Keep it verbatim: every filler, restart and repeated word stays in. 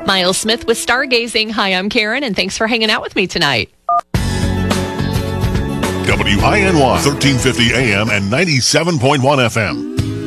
Miles Smith with Stargazing. Hi, I'm Karen, and thanks for hanging out with me tonight. W I N Y, thirteen fifty A M and ninety-seven point one F M.